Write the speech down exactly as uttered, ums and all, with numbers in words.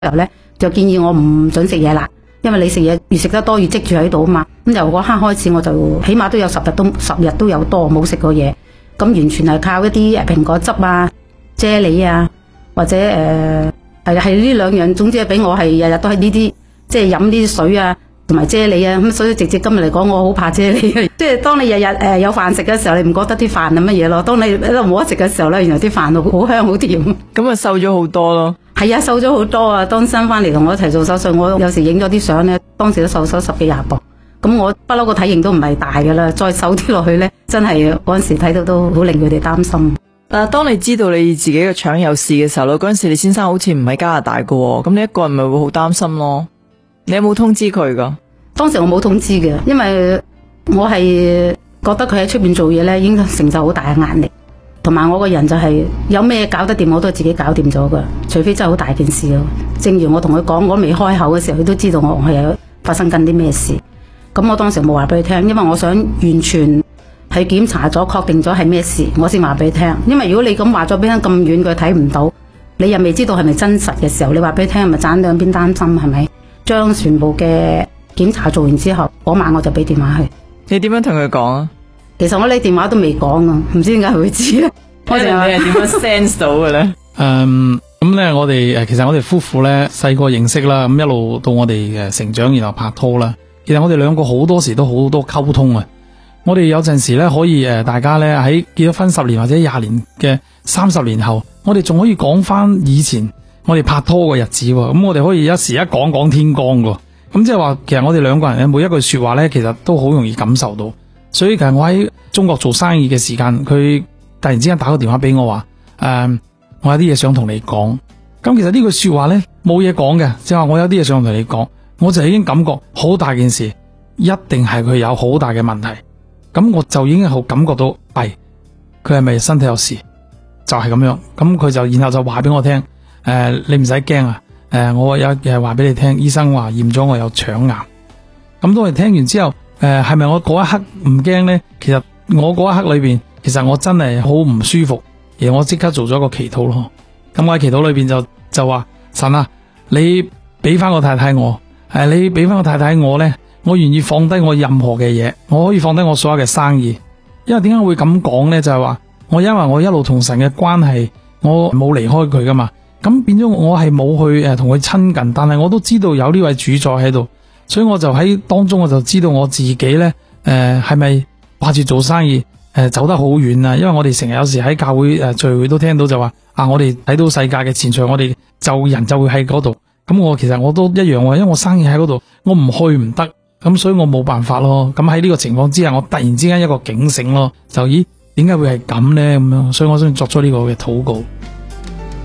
後咧就建議我唔准食嘢啦，因為你食嘢越食得多越積住喺度啊嘛。咁由嗰刻開始我就起碼都有十日都十日都有多冇食過嘢，咁完全係靠一啲蘋果汁啊、啫喱啊，或者誒係係呢兩樣，總之係俾我係日日都係呢啲，即係飲呢啲水啊同埋啫喱啊。咁所以直接今日嚟講，我好怕啫喱。即係當你日日誒有飯食嘅時候，你唔覺得啲飯係乜嘢咯？當你喺度冇得食嘅時候咧，原來啲飯好香好甜。 咁啊瘦咗好多咯。係啊，瘦咗好多啊！當新翻嚟同我一齊做手術，我有時影咗啲相咧，當時都瘦咗十幾廿磅。咁我不嬲個體型都唔係大噶啦，再瘦啲落去咧，真係嗰陣時睇到都好令佢哋擔心。 嗱，當你知道你自己嘅腸有事嘅時候咯，嗰陣時你先生好似唔喺加拿大噶，咁你一個人咪會好擔心咯。你有冇通知佢噶？ 當時我冇通知嘅，因為我係覺得佢喺出邊做嘢咧，已經承受好大嘅壓力。同埋我個人就係有咩搞得掂我都係自己搞掂咗噶，除非真係好大件事咯。正如我同佢講，我未開口嘅時候，佢都知道我係有發生緊啲咩事。咁我當時冇話俾佢聽，因為我想完全係檢查咗確定咗係咩事，我先話俾佢聽。因為如果你咁話咗俾佢咁遠，佢睇唔到，你又未知道係咪真實嘅時候，你話俾佢聽，係咪盞兩邊擔心？係咪？將全部嘅檢查做完之後，嗰晚我就俾電話佢。 你點樣同佢講啊？ 其實我呢電話都未講啊，唔知點解佢會知咧。 我哋你係點樣 sense 到嘅咧？ 誒，咁咧我哋誒，其實我哋夫婦咧細個認識啦，咁一路到我哋誒成長，然後拍拖啦。其實我哋兩個好多時都好多溝通啊。我哋有陣時咧可以誒，大家咧喺結咗婚十年或者廿年嘅三十年後，我哋仲可以講翻以前我哋拍拖嘅日子。咁我哋可以一時一講講天光噶。咁即係話，其實我哋兩個人嘅每一句說話咧，其實都好容易感受到。所以其實我喺中國做生意嘅時間，佢突然之間打個電話俾我話，誒、呃，我有啲嘢想同你講。咁其實呢句說話咧冇嘢講嘅，即係話我有啲嘢想同你講，我就已經感覺好大件事，一定係佢有好大嘅問題。咁我就已經好感覺到，弊佢係咪身體有事？就係、是、咁樣。咁佢就然後就話俾我聽，誒、呃，你唔使驚啊，誒、呃，我有嘢話俾你聽，醫生話驗咗我有腸癌。咁當我哋聽完之後，誒、呃，係咪我嗰一刻唔驚呢？其實我嗰一刻裏邊，其實我真係好唔舒服，而我即刻做咗個祈禱咯。咁我喺祈禱裏邊就就話，神啊，你俾翻個太太我，誒，你俾翻個太太我呢，我願意放低我任何嘅嘢，我可以放低我所有嘅生意。因為點解會咁講呢？就係話我因為我一路同神嘅關係，我冇離開佢噶嘛，咁變咗我係冇去誒同佢親近，但係我都知道有呢位主宰喺度。所以我就喺當中，我就知道我自己呢，誒係咪掛住做生意，誒、呃、走得好遠啊？因為我哋成日有時喺教會誒、呃、聚會都聽到就話啊，我哋睇到世界嘅前途，我哋就人就會喺嗰度。咁我其實我都一樣喎，因為我生意喺嗰度，我唔去唔得，咁所以我冇辦法咯。咁喺呢個情況之下，我突然之間一個警醒咯，就咦點解會係咁呢？咁樣，所以我先作出呢個嘅禱告。